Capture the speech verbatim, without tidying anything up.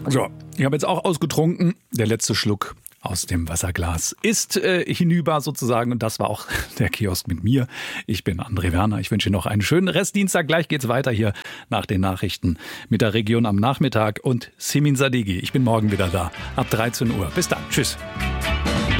So, ich habe jetzt auch ausgetrunken. Der letzte Schluck aus dem Wasserglas ist äh, hinüber sozusagen. Und das war auch der Kiosk mit mir. Ich bin André Werner. Ich wünsche Ihnen noch einen schönen Restdienstag. Gleich geht's weiter hier nach den Nachrichten mit der Region am Nachmittag und Simin Sadeghi. Ich bin morgen wieder da ab dreizehn Uhr. Bis dann. Tschüss.